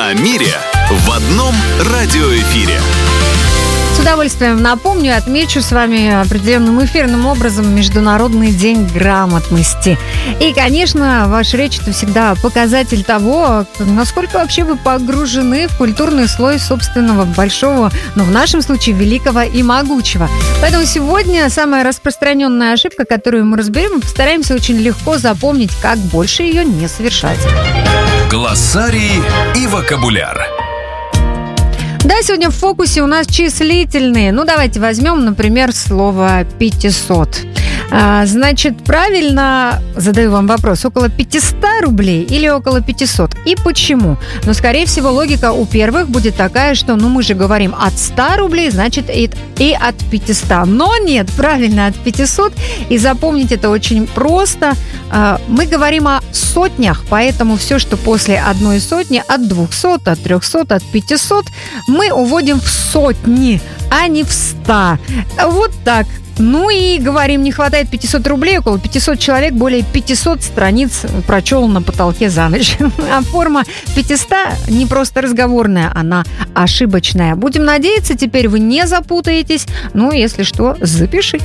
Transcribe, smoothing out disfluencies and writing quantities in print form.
О мире в одном радиоэфире. С удовольствием напомню и отмечу с вами определенным эфирным образом Международный день грамотности. И, конечно, ваша речь – это всегда показатель того, насколько вообще вы погружены в культурный слой собственного большого, но в нашем случае великого и могучего. Поэтому сегодня самая распространенная ошибка, которую мы разберем, постараемся очень легко запомнить, как больше ее не совершать. Глоссарий и вокабуляр. Да, сегодня в фокусе у нас числительные. Ну, давайте возьмем, например, слово 500. Значит, правильно задаю вам вопрос. Около 500 рублей или около 500? И почему? Ну, скорее всего, логика у первых будет такая, что, мы же говорим от 100 рублей, значит, и от 500. Но нет, правильно, от 500. И запомнить это очень просто. Мы говорим о сотнях, поэтому все, что после одной сотни, от 200, от 300, от 500, мы уводим в сотни, а не в 100. Вот так. Ну и говорим, не хватает 500 рублей, около 500 человек, более 500 страниц прочел на потолке за ночь. А форма 500 не просто разговорная, она ошибочная. Будем надеяться, теперь вы не запутаетесь. Ну, если что, запишите.